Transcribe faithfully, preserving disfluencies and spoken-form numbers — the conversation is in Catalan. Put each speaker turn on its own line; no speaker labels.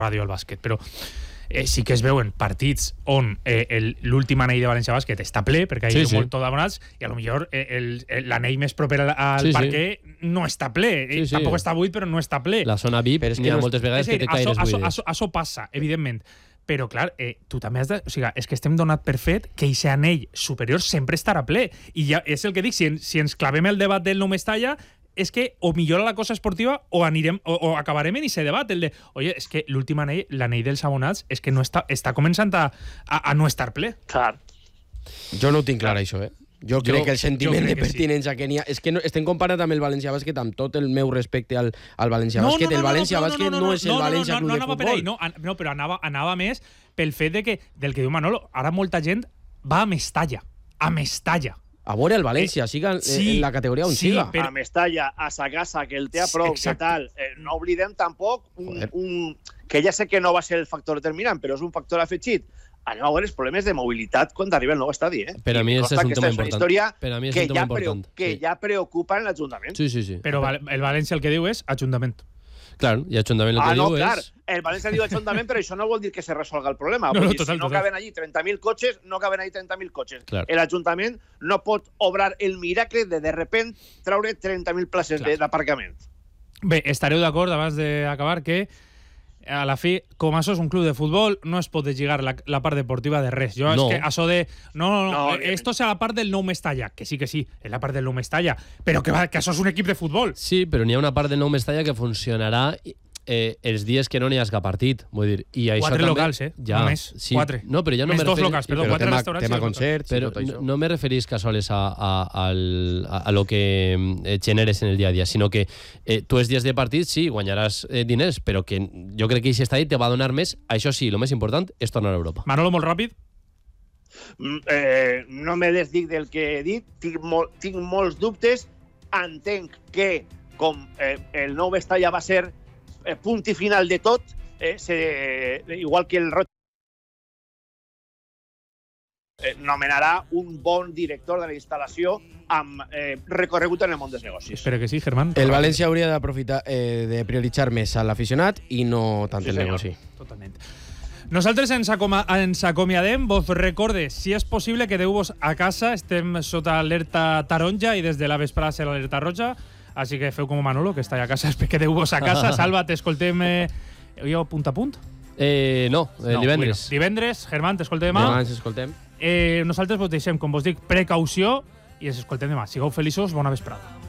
ràdio al bàsquet, però eh, sí que es veuen partits on eh, l'últim anell de València Bàsquet està ple, perquè hi ha sí, sí. molt tot abonats, i a lo millor eh, l'anell més proper al, al sí, parquer sí. no està ple. Sí, sí. Tampoc està buit, però no està ple.
La zona V I P n'hi ha no moltes vegades que té caires buides.
Això, això passa, evidentment. Però, clar, eh, tu també has de... O sigui, és que estem donat per fet que aquest anell superior sempre estarà ple. I ja és el que dic, si, en, si ens clavem el debat del no Mestalla, és que o millora la cosa esportiva o anirem o, o acabarem en aquest debat, el de, oye, és que l'últim anell, l'anell dels abonats, és que no està, està començant a, a, a no estar ple.
Clar.
Jo no ho tinc clar, això, eh? Jo, jo crec que el sentiment de pertinença
sí.
que n'hi ha... És que no, estem comparant amb el València Bàsquet, amb tot el meu respecte al, al València
no,
Bàsquet.
No, no,
el València
no, no,
Bàsquet
no, no,
no és el
no, no,
València
no, no,
Club
no,
de Futbol.
Ahí, no, no, però anava, anava més pel fet de que, del que diu Manolo, ara molta gent va a Mestalla. A Mestalla.
A veure el València, eh, siga sí, en la categoria on
sí,
siga.
Però... A Mestalla, a sa casa, que el té a prou, que tal. Eh, no oblidem tampoc un, un, que ja sé que no va ser el factor determinant, però és un factor afegit. Anem a veure els problemes de mobilitat quan arriba el nou estadi. Eh?
Per a mi és un tema important.
Història
per a mi és
que,
un tema
ja
important.
Preo, que
sí.
ja preocupa en l'Ajuntament.
Sí, sí, sí.
Però el València el que diu és Ajuntament.
Clar, i Ajuntament el que
ah, no,
diu
clar.
és...
El València diu Ajuntament, però això no vol dir que se resolga el problema.
No, no,
dir,
total,
si no
total.
caben allí trenta mil cotxes, no caben allí trenta mil cotxes.
Clar.
L'Ajuntament no pot obrar el miracle de de repent traure trenta mil places d'aparcament.
Bé, estareu d'acord, abans d'acabar, que a la fi, com això és un club de futbol, no es pot deslligar la, la part deportiva de res. Jo
no.
és que això de... No, no, no,
no
esto és a la part del nou Mestalla, que sí que sí, és la part del nou Mestalla, però que, va, que això és un equip de futbol.
Sí, però n'hi ha una part del nou Mestalla que funcionarà eh, els dies que no n'hi hagi cap partit. Vull dir, i això
quatre
també,
locals, eh?
Ja,
Només,
sí.
quatre.
No, però ja no
Més
me
dos
referi...
locals, perdó,
però
quatre
tema,
restaurants.
Tema
i
concerts
però
i tot això.
No, no me referisc a soles a, a, a, a, a lo que eh, generes en el dia a dia, sinó que eh, tu els dies de partit, sí, guanyaràs eh, diners, però que jo crec que aquest estadi te va donar més. Això sí, el més important és tornar a Europa.
Manolo, molt ràpid.
Eh, no me desdic del que he dit, tinc, mol, tinc molts dubtes, entenc que com eh, el nou Mestalla va ser eh, punt i final de tot, eh, se, eh, igual que el Roig eh, nomenarà un bon director de la instal·lació amb eh, recorregut en el món dels negocis.
Espero que sí, Germán.
El València hauria d'aprofitar eh, de prioritzar més a l'aficionat i no tant
Sí,
el
senyor.
negoci.
Totalment. Nosaltres ens, acoma, ens acomiadem. Vos recorde, si és possible, quedeu-vos a casa. Estem sota alerta taronja i des de la vesprada serà l'alerta roja. Així que feu com Manolo, que està a casa. Quedeu-vos a casa. Salva, t'escoltem eh, jo, punt a punt?
Eh, no, eh,
no,
divendres.
Bueno, divendres, Germán, t'escoltem demà.
Demà ens escoltem.
Eh, nosaltres vos deixem, com vos dic, precaució i ens escoltem demà. Sigueu feliços, bona vesprada.